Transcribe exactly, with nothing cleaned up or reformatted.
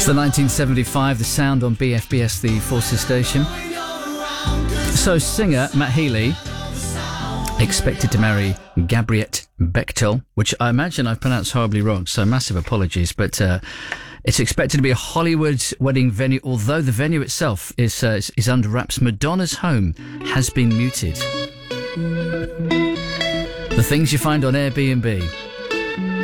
It's the nineteen seventy-five, The Sound on B F B S, the Forces station. So singer Matt Healy expected to marry Gabriette Bechtel, which I imagine I've pronounced horribly wrong, so massive apologies, but uh, it's expected to be a Hollywood wedding venue, although the venue itself is, uh, is, is under wraps. Madonna's home has been muted. The things you find on Airbnb.